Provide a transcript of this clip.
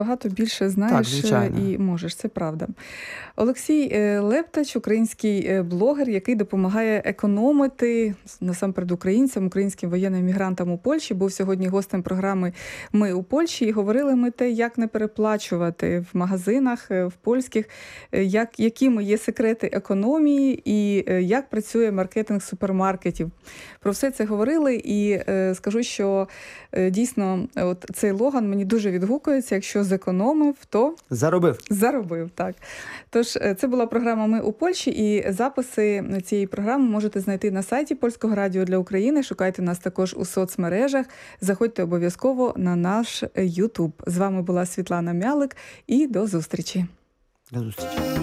Багато більше Так, знаєш звичайно. і можеш, це правда. Олексій Лептач, український блогер, який допомагає економити насамперед українцям, українським воєнним мігрантам у Польщі, був сьогодні гостем програми «Ми у Польщі», і говорили ми те, як не переплачувати в магазинах, в польських, якими є секрети економії і як працює маркетинг супермаркетів. Про все це говорили, і скажу, що дійсно от цей логан мені дуже відгукується. Якщо зекономив, то заробив, так. Тож, це була програма «Ми у Польщі», і записи цієї програми можете знайти на сайті Польського радіо для України. Шукайте нас також у соцмережах. Заходьте обов'язково на наш YouTube. З вами була Світлана Мялик, і до зустрічі. До зустрічі.